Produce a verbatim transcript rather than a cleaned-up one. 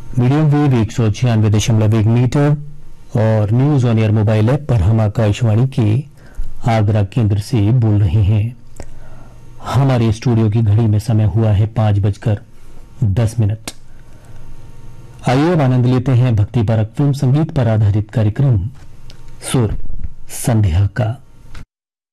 Medium wave एक सौ छियानवे दशमलव एक मीटर और news on air mobile app पर हम आकाशवाणी के आगरा केंद्र से बोल रहे हैं। हमारे स्टूडियो की घड़ी में समय हुआ है पांच बजकर दस मिनट। आइए अब आनंद लेते हैं भक्ति परक फिल्म संगीत पर आधारित कार्यक्रम सुर संध्या का।